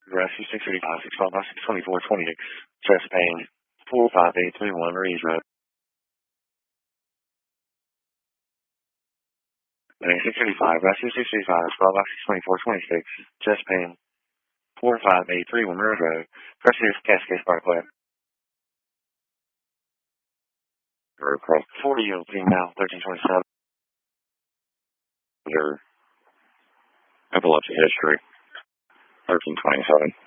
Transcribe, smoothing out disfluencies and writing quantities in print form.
Rescue 635, 625, 624, 26, chest pain, 45831, Marie's Road. 635, Rescue 635, 624, 26, chest pain, 45831, Marie's Road. Rescue Cascade Parkway. Across 40 OP now, 1327. Under epilepsy history, 1327.